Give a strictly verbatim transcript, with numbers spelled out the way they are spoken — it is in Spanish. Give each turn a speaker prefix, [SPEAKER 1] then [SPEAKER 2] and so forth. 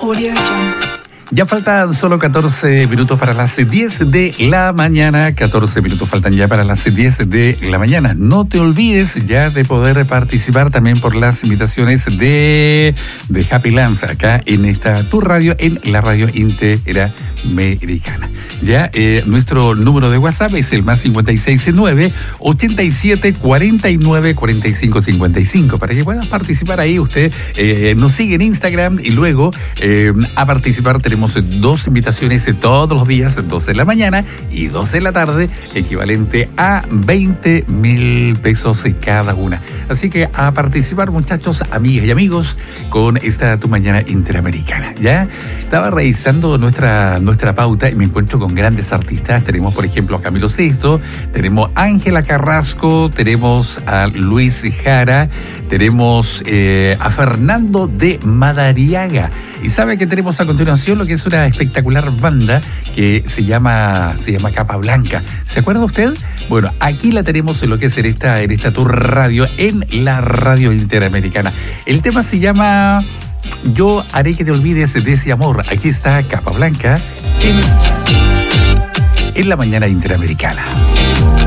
[SPEAKER 1] Audio Jungle.
[SPEAKER 2] Ya faltan solo catorce minutos para las diez de la mañana. catorce minutos faltan ya para las diez de la mañana. No te olvides ya de poder participar también por las invitaciones de, de Happy Lanza acá en esta tu radio, en la radio interamericana. Ya, eh, nuestro número de WhatsApp es el más cincuenta y seis nueve, ochenta y siete, cuarenta y nueve, cuarenta y cinco, cincuenta y cinco. Para que puedas participar ahí, usted eh, nos sigue en Instagram y luego eh, a participar tenemos dos invitaciones todos los días, doce de la mañana y doce de la tarde, equivalente a veinte mil pesos cada una. Así que a participar, muchachos, amigas y amigos, con esta Tu Mañana Interamericana. Ya estaba revisando nuestra, nuestra pauta y me encuentro con grandes artistas. Tenemos, por ejemplo, a Camilo Sesto, tenemos a Ángela Carrasco, tenemos a Luis Jara, tenemos eh, a Fernando de Madariaga. Y sabe que tenemos a continuación lo que es una espectacular banda que se llama se llama Capa Blanca. ¿Se acuerda usted? Bueno, aquí la tenemos en lo que es en esta, en esta Tour Radio, en la radio interamericana. El tema se llama Yo haré que te olvides de ese amor. Aquí está Capa Blanca en, en la mañana interamericana.